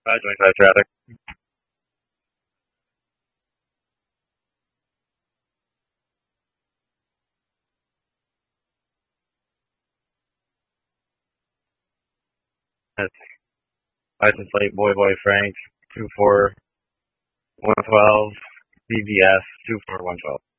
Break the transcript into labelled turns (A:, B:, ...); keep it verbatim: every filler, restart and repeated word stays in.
A: Uh, twenty-five traffic. That's license plate Boy Boy Frank two four one twelve B B S two four one twelve.